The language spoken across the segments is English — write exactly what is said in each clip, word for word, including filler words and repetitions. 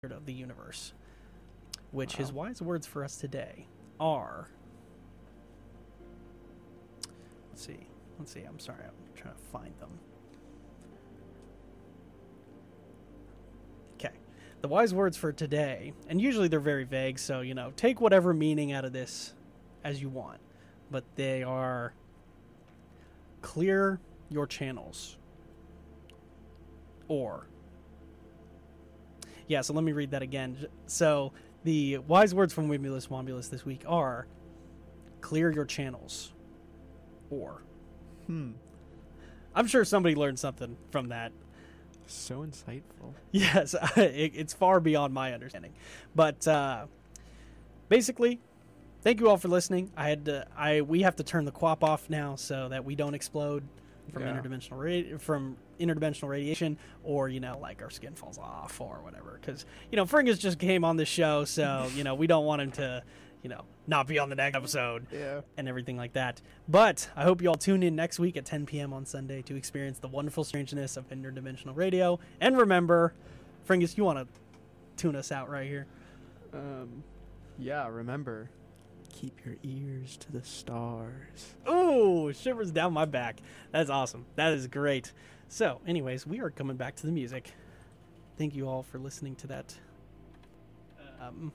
of the universe, which Wow. his wise words for us today are. Let's see. Let's see. I'm sorry. I'm trying to find them. Okay. The wise words for today, and usually they're very vague, so, you know, take whatever meaning out of this as you want. But they are clear your channels. Or. Yeah, so let me read that again. So the wise words from Wimulus Womulus this week are clear your channels. Or. Hmm. I'm sure somebody learned something from that. So insightful. Yes, it, it's far beyond my understanding. But uh, basically, thank you all for listening. I had to, I we have to turn the quap off now so that we don't explode from Yeah. interdimensional ra- from interdimensional radiation, or you know, like our skin falls off or whatever. Because you know, Fringus just came on this show, so you know, we don't want him to, you know, not be on the next episode. Yeah. And everything like that. But I hope you all tune in next week at ten p.m. on Sunday to experience the wonderful strangeness of interdimensional radio. And remember, Fringus, you want to tune us out right here? Um. Yeah. Remember, keep your ears to the stars. Ooh, shivers down my back. That's awesome. That is great. So, anyways, we are coming back to the music. Thank you all for listening to that. Um,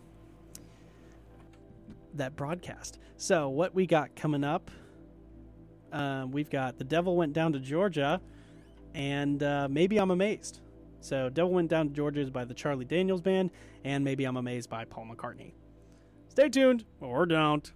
that broadcast. So what we got coming up, um, we've got The Devil Went Down to Georgia and uh, Maybe I'm Amazed. So Devil Went Down to Georgia is by the Charlie Daniels Band, and Maybe I'm Amazed by Paul McCartney. Stay tuned, or don't.